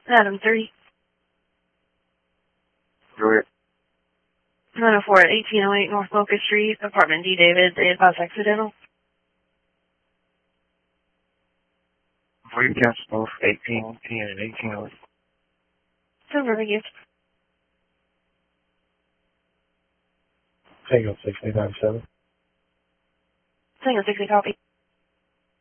Adam 3. Juliet. 904 at 1808 North Locust Street, apartment D. David. They advise accidental. Will you cancel both 1810 and 1808? Silver, thank you. Tango 6897. Tango 60 copy.